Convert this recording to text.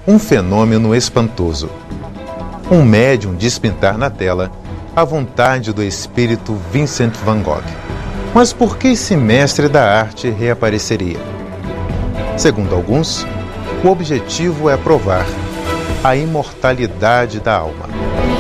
Um fenômeno espantoso. Um médium diz pintar na tela a vontade do espírito Vincent van Gogh. Mas por que esse mestre da arte reapareceria? Segundo alguns, o objetivo é provar a imortalidade da alma.